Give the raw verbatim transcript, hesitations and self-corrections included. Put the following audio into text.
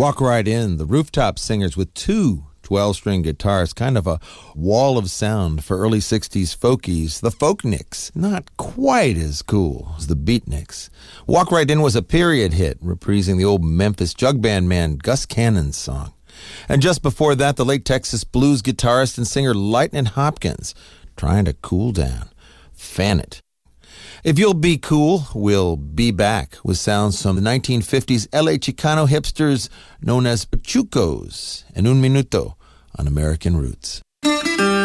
Walk Right In, the Rooftop Singers with two twelve-string guitars, kind of a wall of sound for early sixties folkies. The Folkniks, not quite as cool as the Beatniks. Walk Right In was a period hit, reprising the old Memphis jug band man Gus Cannon's song. And just before that, the late Texas blues guitarist and singer Lightnin' Hopkins, Trying to Cool Down. Fan it. If you'll be cool, we'll be back with sounds from the nineteen fifties L A Chicano hipsters known as Pachucos, en un minuto on American Roots.